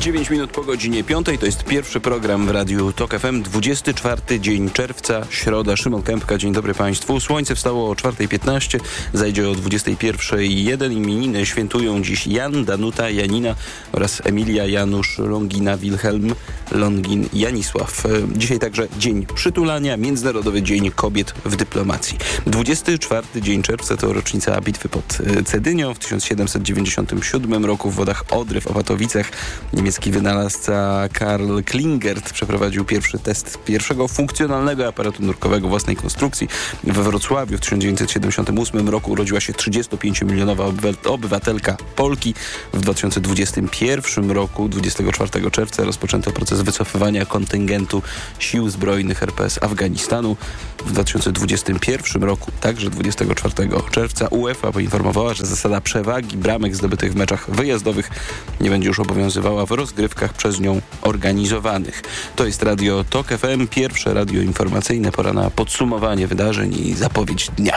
9 minut po godzinie 5. To jest pierwszy program w Radiu TOK FM. 24 dzień czerwca, środa. Szymon Kępka. Dzień dobry Państwu. Słońce wstało o 4:15, zajdzie o 21:01. Imieniny świętują dziś Jan, Danuta, Janina oraz Emilia, Janusz, Longina, Wilhelm, Longin, Janisław. Dzisiaj także Dzień Przytulania, Międzynarodowy Dzień Kobiet w Dyplomacji. 24 dzień czerwca to rocznica bitwy pod Cedynią w 1797 roku w wodach Odry w Opatowicach. Niemiecki wynalazca Karl Klingert przeprowadził pierwszy test pierwszego funkcjonalnego aparatu nurkowego własnej konstrukcji. We Wrocławiu w 1978 roku urodziła się 35-milionowa obywatelka Polki. W 2021 roku, 24 czerwca, rozpoczęto proces wycofywania kontyngentu sił zbrojnych RP z Afganistanu. W 2021 roku, także 24 czerwca, UEFA poinformowała, że zasada przewagi bramek zdobytych w meczach wyjazdowych nie będzie już obowiązywała w rozgrywkach przez nią organizowanych. To jest Radio TOK FM, pierwsze radio informacyjne. Pora na podsumowanie wydarzeń i zapowiedź dnia.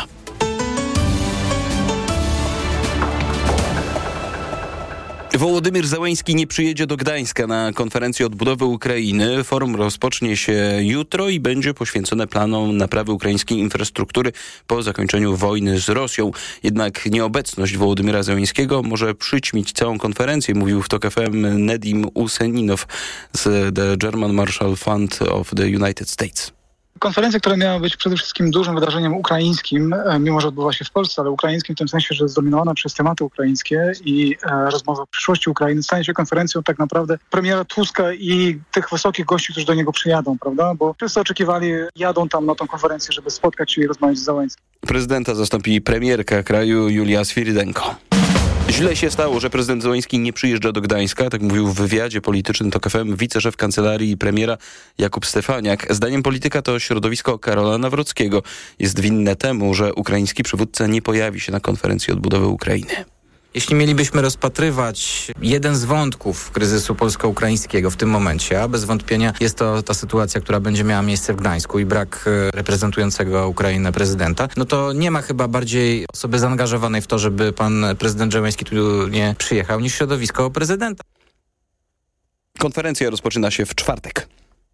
Wołodymyr Zełenski nie przyjedzie do Gdańska na konferencję odbudowy Ukrainy. Forum rozpocznie się jutro i będzie poświęcone planom naprawy ukraińskiej infrastruktury po zakończeniu wojny z Rosją. Jednak nieobecność Wołodymyra Zełenskiego może przyćmić całą konferencję, mówił w TOK FM Nedim Useninow z The German Marshall Fund of the United States. Konferencja, która miała być przede wszystkim dużym wydarzeniem ukraińskim, mimo że odbywa się w Polsce, ale ukraińskim w tym sensie, że zdominowana przez tematy ukraińskie i rozmowa o przyszłości Ukrainy, stanie się konferencją tak naprawdę premiera Tuska i tych wysokich gości, którzy do niego przyjadą, prawda? Bo wszyscy oczekiwali, jadą tam na tą konferencję, żeby spotkać się i rozmawiać z Zełenskim. Prezydenta zastąpi premierka kraju Julia Swirydenko. Źle się stało, że prezydent Zełenski nie przyjeżdża do Gdańska, tak mówił w wywiadzie politycznym TOK FM wiceszef kancelarii premiera Jakub Stefaniak. Zdaniem polityka to środowisko Karola Nawrockiego jest winne temu, że ukraiński przywódca nie pojawi się na konferencji odbudowy Ukrainy. Jeśli mielibyśmy rozpatrywać jeden z wątków kryzysu polsko-ukraińskiego w tym momencie, a bez wątpienia jest to ta sytuacja, która będzie miała miejsce w Gdańsku i brak reprezentującego Ukrainę prezydenta, no to nie ma chyba bardziej osoby zaangażowanej w to, żeby pan prezydent Zełenski tu nie przyjechał, niż środowisko prezydenta. Konferencja rozpoczyna się w czwartek.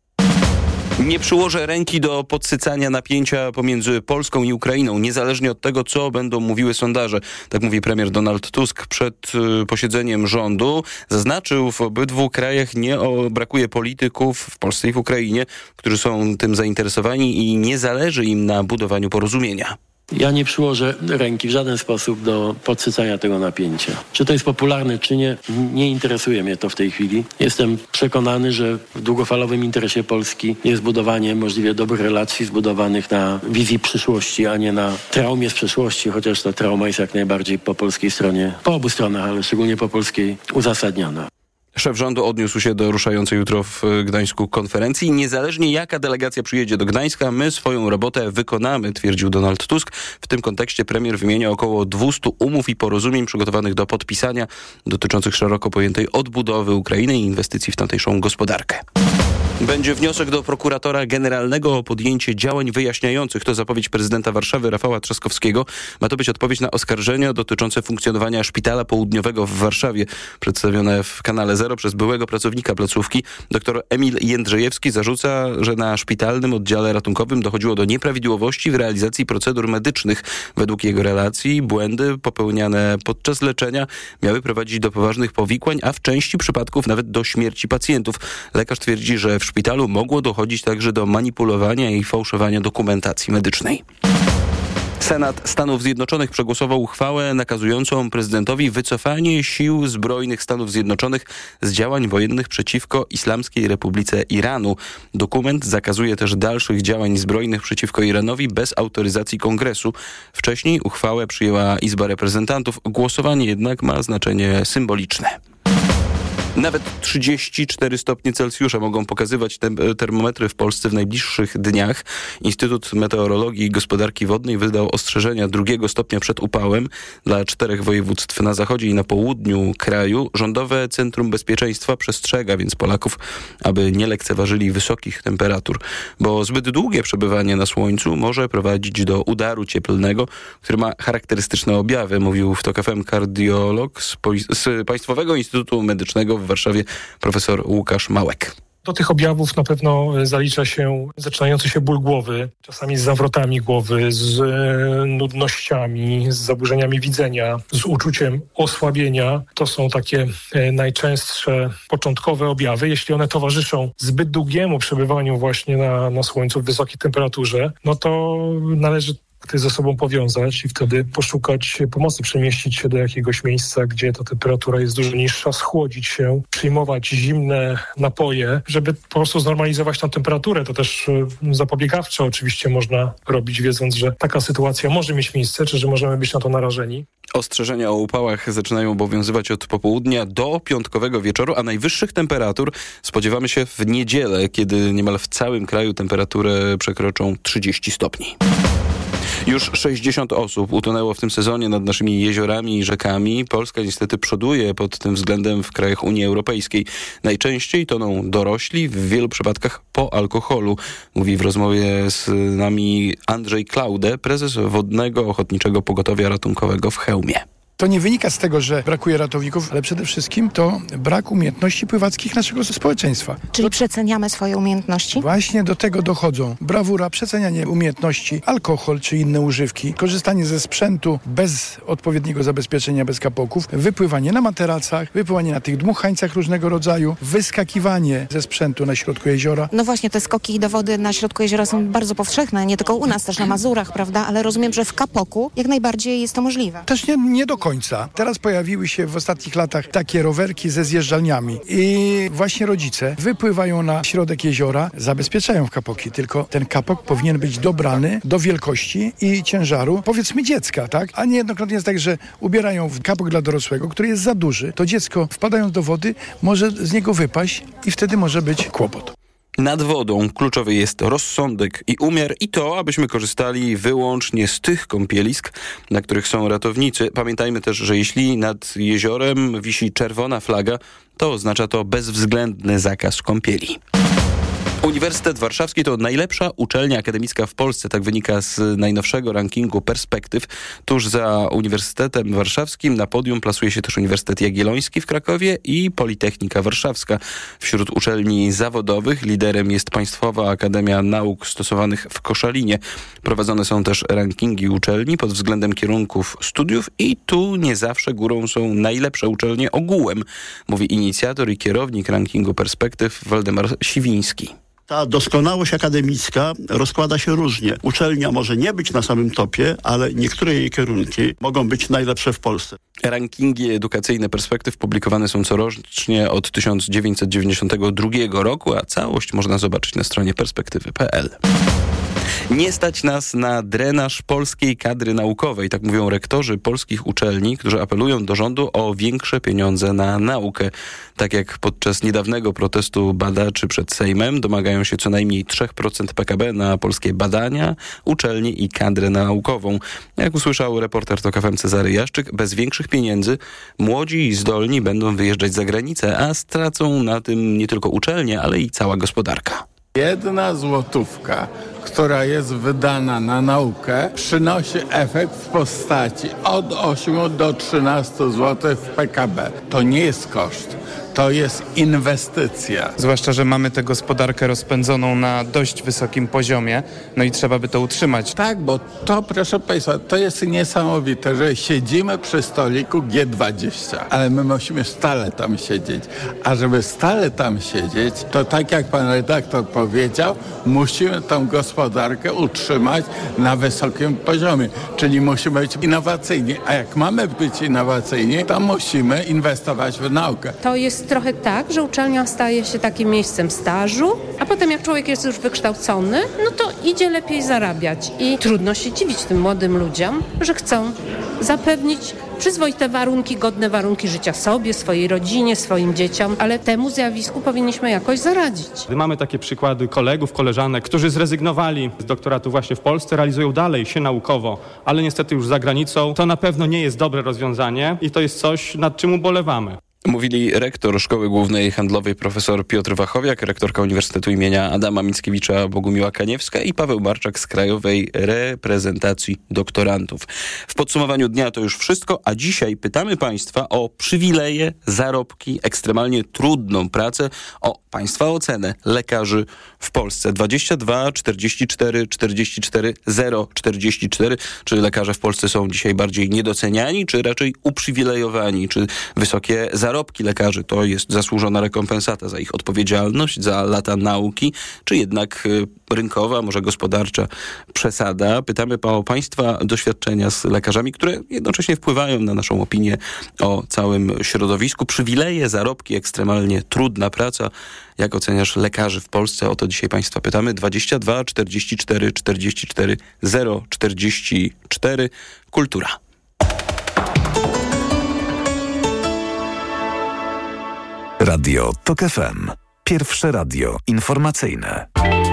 Nie przyłożę ręki do podsycania napięcia pomiędzy Polską i Ukrainą, niezależnie od tego, co będą mówiły sondaże. Tak mówi premier Donald Tusk przed posiedzeniem rządu. Zaznaczył, w obydwu krajach nie brakuje polityków w Polsce i w Ukrainie, którzy są tym zainteresowani i nie zależy im na budowaniu porozumienia. Ja nie przyłożę ręki w żaden sposób do podsycania tego napięcia. Czy to jest popularne, czy nie, nie interesuje mnie to w tej chwili. Jestem przekonany, że w długofalowym interesie Polski jest budowanie możliwie dobrych relacji zbudowanych na wizji przyszłości, a nie na traumie z przeszłości, chociaż ta trauma jest jak najbardziej po polskiej stronie, po obu stronach, ale szczególnie po polskiej uzasadniona. Szef rządu odniósł się do ruszającej jutro w Gdańsku konferencji. Niezależnie jaka delegacja przyjedzie do Gdańska, my swoją robotę wykonamy, twierdził Donald Tusk. W tym kontekście premier wymienia około 200 umów i porozumień przygotowanych do podpisania dotyczących szeroko pojętej odbudowy Ukrainy i inwestycji w tamtejszą gospodarkę. Będzie wniosek do prokuratora generalnego o podjęcie działań wyjaśniających. To zapowiedź prezydenta Warszawy Rafała Trzaskowskiego. Ma to być odpowiedź na oskarżenia dotyczące funkcjonowania Szpitala Południowego w Warszawie, przedstawione w kanale Zero przez byłego pracownika placówki. Dr Emil Jędrzejewski zarzuca, że na szpitalnym oddziale ratunkowym dochodziło do nieprawidłowości w realizacji procedur medycznych. Według jego relacji błędy popełniane podczas leczenia miały prowadzić do poważnych powikłań, a w części przypadków nawet do śmierci pacjentów. Lekarz twierdzi, że w szpitalu mogło dochodzić także do manipulowania i fałszowania dokumentacji medycznej. Senat Stanów Zjednoczonych przegłosował uchwałę nakazującą prezydentowi wycofanie sił zbrojnych Stanów Zjednoczonych z działań wojennych przeciwko Islamskiej Republice Iranu. Dokument zakazuje też dalszych działań zbrojnych przeciwko Iranowi bez autoryzacji Kongresu. Wcześniej uchwałę przyjęła Izba Reprezentantów. Głosowanie jednak ma znaczenie symboliczne. Nawet 34 stopnie Celsjusza mogą pokazywać termometry w Polsce w najbliższych dniach. Instytut Meteorologii i Gospodarki Wodnej wydał ostrzeżenia 2 stopnia przed upałem dla 4 województw na zachodzie i na południu kraju. Rządowe Centrum Bezpieczeństwa przestrzega więc Polaków, aby nie lekceważyli wysokich temperatur, bo zbyt długie przebywanie na słońcu może prowadzić do udaru cieplnego, który ma charakterystyczne objawy, mówił w TOK FM kardiolog z Państwowego Instytutu Medycznego w Warszawie profesor Łukasz Małek. Do tych objawów na pewno zalicza się zaczynający się ból głowy, czasami z zawrotami głowy, z nudnościami, z zaburzeniami widzenia, z uczuciem osłabienia. To są takie najczęstsze początkowe objawy. Jeśli one towarzyszą zbyt długiemu przebywaniu właśnie na słońcu w wysokiej temperaturze, no to należy ze sobą powiązać i wtedy poszukać pomocy, przemieścić się do jakiegoś miejsca, gdzie ta temperatura jest dużo niższa, schłodzić się, przyjmować zimne napoje, żeby po prostu znormalizować tą temperaturę. To też zapobiegawczo oczywiście można robić, wiedząc, że taka sytuacja może mieć miejsce, czy że możemy być na to narażeni. Ostrzeżenia o upałach zaczynają obowiązywać od popołudnia do piątkowego wieczoru, a najwyższych temperatur spodziewamy się w niedzielę, kiedy niemal w całym kraju temperatury przekroczą 30 stopni. Już 60 osób utonęło w tym sezonie nad naszymi jeziorami i rzekami. Polska niestety przoduje pod tym względem w krajach Unii Europejskiej. Najczęściej toną dorośli, w wielu przypadkach po alkoholu. Mówi w rozmowie z nami Andrzej Klaude, prezes Wodnego Ochotniczego Pogotowia Ratunkowego w Chełmie. To nie wynika z tego, że brakuje ratowników, ale przede wszystkim to brak umiejętności pływackich naszego społeczeństwa. Czyli przeceniamy swoje umiejętności? Właśnie do tego dochodzą brawura, przecenianie umiejętności, alkohol czy inne używki, korzystanie ze sprzętu bez odpowiedniego zabezpieczenia, bez kapoków, wypływanie na materacach, wypływanie na tych dmuchańcach różnego rodzaju, wyskakiwanie ze sprzętu na środku jeziora. No właśnie, te skoki do wody na środku jeziora są bardzo powszechne, nie tylko u nas, też na Mazurach, prawda? Ale rozumiem, że w kapoku jak najbardziej jest to możliwe. Też nie do końca. Teraz pojawiły się w ostatnich latach takie rowerki ze zjeżdżalniami i właśnie rodzice wypływają na środek jeziora, zabezpieczają kapoki, tylko ten kapok powinien być dobrany do wielkości i ciężaru, powiedzmy dziecka, tak? A niejednokrotnie jest tak, że ubierają w kapok dla dorosłego, który jest za duży. To dziecko wpadając do wody może z niego wypaść i wtedy może być kłopot. Nad wodą kluczowy jest rozsądek i umiar i to, abyśmy korzystali wyłącznie z tych kąpielisk, na których są ratownicy. Pamiętajmy też, że jeśli nad jeziorem wisi czerwona flaga, to oznacza to bezwzględny zakaz kąpieli. Uniwersytet Warszawski to najlepsza uczelnia akademicka w Polsce, tak wynika z najnowszego rankingu Perspektyw. Tuż za Uniwersytetem Warszawskim na podium plasuje się też Uniwersytet Jagielloński w Krakowie i Politechnika Warszawska. Wśród uczelni zawodowych liderem jest Państwowa Akademia Nauk Stosowanych w Koszalinie. Prowadzone są też rankingi uczelni pod względem kierunków studiów i tu nie zawsze górą są najlepsze uczelnie ogółem, mówi inicjator i kierownik rankingu Perspektyw Waldemar Siwiński. Ta doskonałość akademicka rozkłada się różnie. Uczelnia może nie być na samym topie, ale niektóre jej kierunki mogą być najlepsze w Polsce. Rankingi edukacyjne Perspektyw publikowane są corocznie od 1992 roku, a całość można zobaczyć na stronie perspektywy.pl. Nie stać nas na drenaż polskiej kadry naukowej, tak mówią rektorzy polskich uczelni, którzy apelują do rządu o większe pieniądze na naukę. Tak jak podczas niedawnego protestu badaczy przed Sejmem domagają się co najmniej 3% PKB na polskie badania, uczelnie i kadrę naukową. Jak usłyszał reporter TOK FM Cezary Jaszczyk, bez większych pieniędzy młodzi i zdolni będą wyjeżdżać za granicę, a stracą na tym nie tylko uczelnie, ale i cała gospodarka. 1 złotówka, która jest wydana na naukę, przynosi efekt w postaci od 8 do 13 zł w PKB. To nie jest koszt. To jest inwestycja. Zwłaszcza, że mamy tę gospodarkę rozpędzoną na dość wysokim poziomie, no i trzeba by to utrzymać. Tak, bo to, proszę Państwa, to jest niesamowite, że siedzimy przy stoliku G20, ale my musimy stale tam siedzieć. A żeby stale tam siedzieć, to tak jak pan redaktor powiedział, musimy tą gospodarkę utrzymać na wysokim poziomie, czyli musimy być innowacyjni. A jak mamy być innowacyjni, to musimy inwestować w naukę. To jest trochę tak, że uczelnia staje się takim miejscem stażu, a potem jak człowiek jest już wykształcony, no to idzie lepiej zarabiać. I trudno się dziwić tym młodym ludziom, że chcą zapewnić przyzwoite warunki, godne warunki życia sobie, swojej rodzinie, swoim dzieciom, ale temu zjawisku powinniśmy jakoś zaradzić. Mamy takie przykłady kolegów, koleżanek, którzy zrezygnowali z doktoratu właśnie w Polsce, realizują dalej się naukowo, ale niestety już za granicą. To na pewno nie jest dobre rozwiązanie i to jest coś, nad czym ubolewamy. Mówili rektor Szkoły Głównej Handlowej profesor Piotr Wachowiak, rektorka Uniwersytetu imienia Adama Mickiewicza Bogumiła Kaniewska i Paweł Marczak z Krajowej Reprezentacji Doktorantów. W podsumowaniu dnia to już wszystko, a dzisiaj pytamy Państwa o przywileje, zarobki, ekstremalnie trudną pracę, o Państwa ocenę lekarzy w Polsce. 22 44 44 044. Czy lekarze w Polsce są dzisiaj bardziej niedoceniani, czy raczej uprzywilejowani? Czy wysokie zarobki lekarzy to jest zasłużona rekompensata za ich odpowiedzialność, za lata nauki, czy jednak rynkowa, może gospodarcza przesada? Pytamy o Państwa doświadczenia z lekarzami, które jednocześnie wpływają na naszą opinię o całym środowisku. Przywileje, zarobki, ekstremalnie trudna praca. Jak oceniasz lekarzy w Polsce? O to dzisiaj Państwa pytamy. 22 44 44 044. Kultura. Radio TOK FM. Pierwsze radio informacyjne.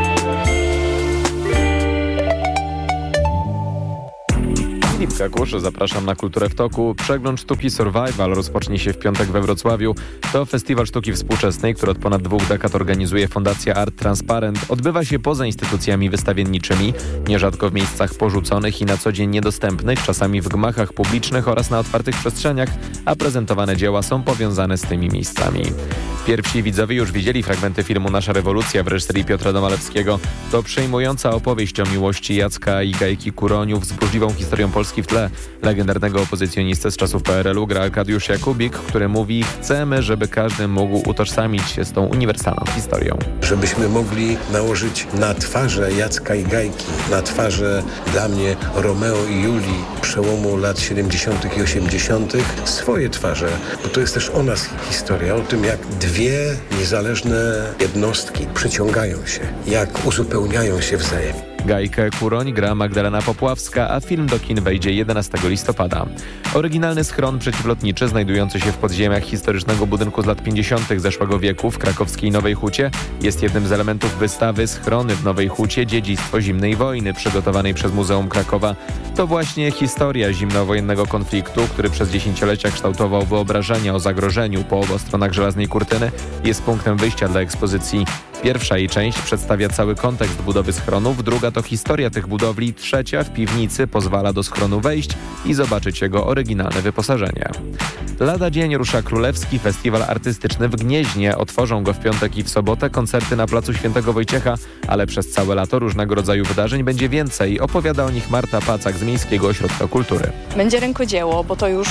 Filip Kakusz, zapraszam na Kulturę w Toku. Przegląd sztuki Survival rozpocznie się w piątek we Wrocławiu. To festiwal sztuki współczesnej, który od ponad 2 dekad organizuje Fundacja Art Transparent. Odbywa się poza instytucjami wystawienniczymi, nierzadko w miejscach porzuconych i na co dzień niedostępnych, czasami w gmachach publicznych oraz na otwartych przestrzeniach, a prezentowane dzieła są powiązane z tymi miejscami. Pierwsi widzowie już widzieli fragmenty filmu Nasza rewolucja w reżyserii Piotra Domalewskiego. To przejmująca opowieść o miłości Jacka i Gajki Kuroniów z burzliwą historią Polski w tle. Legendarnego opozycjonistę z czasów PRL-u gra Arkadiusz Jakubik, który mówi: chcemy, żeby każdy mógł utożsamić się z tą uniwersalną historią. Żebyśmy mogli nałożyć na twarze Jacka i Gajki, na twarze dla mnie Romeo i Julii przełomu lat 70. i 80. swoje twarze, bo to jest też o nas historia, o tym, jak dwie niezależne jednostki przyciągają się, jak uzupełniają się wzajemnie. Gajkę Kuroń gra Magdalena Popławska, a film do kin wejdzie 11 listopada. Oryginalny schron przeciwlotniczy znajdujący się w podziemiach historycznego budynku z lat 50. zeszłego wieku w krakowskiej Nowej Hucie jest jednym z elementów wystawy Schrony w Nowej Hucie – Dziedzictwo zimnej wojny przygotowanej przez Muzeum Krakowa. To właśnie historia zimnowojennego konfliktu, który przez dziesięciolecia kształtował wyobrażenia o zagrożeniu po obu stronach żelaznej kurtyny, jest punktem wyjścia dla ekspozycji. Pierwsza jej część przedstawia cały kontekst budowy schronów, druga to historia tych budowli, trzecia w piwnicy pozwala do schronu wejść i zobaczyć jego oryginalne wyposażenie. Lada dzień rusza Królewski Festiwal Artystyczny w Gnieźnie. Otworzą go w piątek i w sobotę koncerty na placu Świętego Wojciecha, ale przez całe lato różnego rodzaju wydarzeń będzie więcej. Opowiada o nich Marta Pacak z Miejskiego Ośrodka Kultury. Będzie rękodzieło, bo to już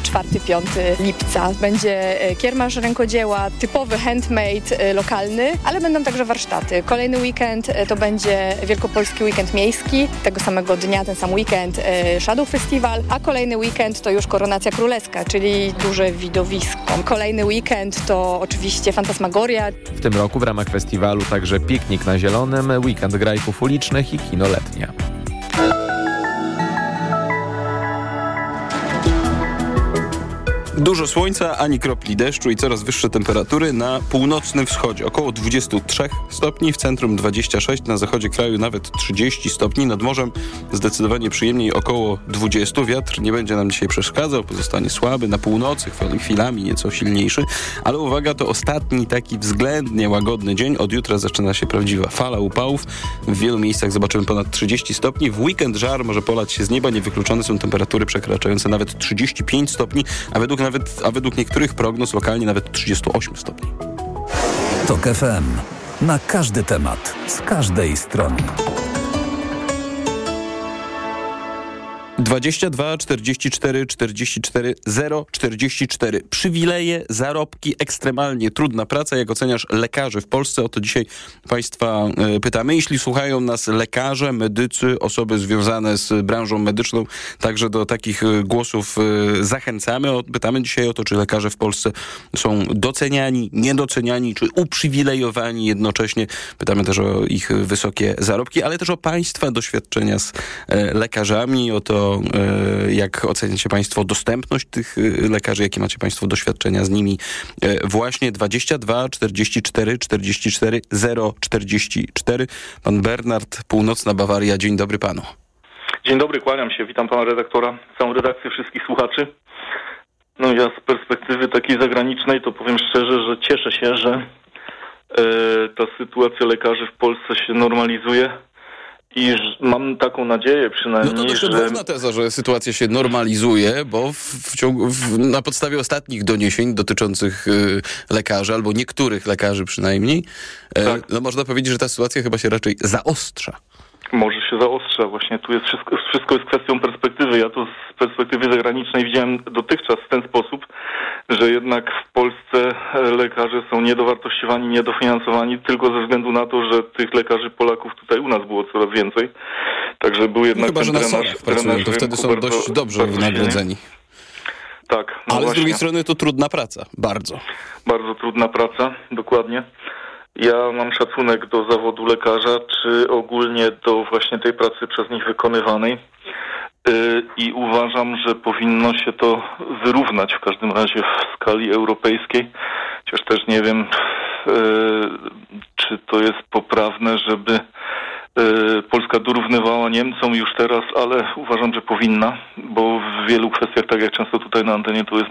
4-5 lipca. Będzie kiermasz rękodzieła, typowy handmade lokalny, ale będą także warsztaty. Kolejny weekend to będzie Wielkopolski Weekend Miejski. Tego samego dnia, ten sam weekend Shadow Festival, a kolejny weekend to już Koronacja Królewska, czyli duże widowisko. Kolejny weekend to oczywiście Fantasmagoria. W tym roku w ramach festiwalu także piknik na Zielonym, weekend grajków ulicznych i kino letnie. Dużo słońca, ani kropli deszczu i coraz wyższe temperatury na północnym wschodzie. Około 23 stopni, w centrum 26, na zachodzie kraju nawet 30 stopni. Nad morzem zdecydowanie przyjemniej, około 20. Wiatr nie będzie nam dzisiaj przeszkadzał, pozostanie słaby. Na północy chwilami nieco silniejszy. Ale uwaga, to ostatni taki względnie łagodny dzień. Od jutra zaczyna się prawdziwa fala upałów. W wielu miejscach zobaczymy ponad 30 stopni. W weekend żar może polać się z nieba. Niewykluczone są temperatury przekraczające nawet 35 stopni, a według niektórych prognoz lokalnie nawet 38 stopni. TOK FM. Na każdy temat, z każdej strony. 22 44 44 044. Przywileje, zarobki, ekstremalnie trudna praca. Jak oceniasz lekarzy w Polsce? O to dzisiaj Państwa pytamy. Jeśli słuchają nas lekarze, medycy, osoby związane z branżą medyczną, także do takich głosów zachęcamy. Pytamy dzisiaj o to, czy lekarze w Polsce są doceniani, niedoceniani, czy uprzywilejowani jednocześnie. Pytamy też o ich wysokie zarobki, ale też o Państwa doświadczenia z lekarzami, o to, jak oceniacie Państwo dostępność tych lekarzy, jakie macie Państwo doświadczenia z nimi. Właśnie 22 44 44 044. Pan Bernard, Północna Bawaria. Dzień dobry Panu. Dzień dobry, kłaniam się. Witam Pana redaktora, całą redakcję, wszystkich słuchaczy. No ja z perspektywy takiej zagranicznej to powiem szczerze, że cieszę się, że ta sytuacja lekarzy w Polsce się normalizuje i mam taką nadzieję przynajmniej, no to też odważna teza, że sytuacja się normalizuje, bo na podstawie ostatnich doniesień dotyczących lekarzy, albo niektórych lekarzy przynajmniej, tak. No można powiedzieć, że ta sytuacja chyba się raczej zaostrza. Może się zaostrza. Właśnie tu jest wszystko jest kwestią perspektywy. Ja to z perspektywy zagranicznej widziałem dotychczas w ten sposób, że jednak w Polsce lekarze są niedowartościowani, niedofinansowani tylko ze względu na to, że tych lekarzy Polaków tutaj u nas było coraz więcej. Także był jednak chyba, że na SOR-ach pracują, to wtedy są dość dobrze wynagrodzeni. Tak. No ale właśnie. Z drugiej strony to trudna praca. Bardzo. Bardzo trudna praca, dokładnie. Ja mam szacunek do zawodu lekarza, czy ogólnie do właśnie tej pracy przez nich wykonywanej i uważam, że powinno się to wyrównać w każdym razie w skali europejskiej. Chociaż też nie wiem, czy to jest poprawne, żeby Polska dorównywała Niemcom już teraz, ale uważam, że powinna, bo w wielu kwestiach, tak jak często tutaj na antenie to jest